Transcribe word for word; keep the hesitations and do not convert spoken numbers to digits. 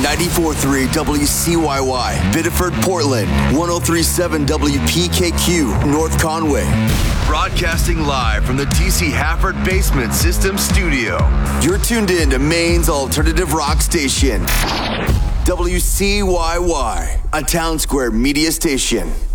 ninety-four point three W C Y Y, Biddeford, Portland, one oh three point seven W P K Q, North Conway. Broadcasting live from the D C Hafford Basement System Studio. You're tuned in to Maine's alternative rock station, W C Y Y, a Town Square media station.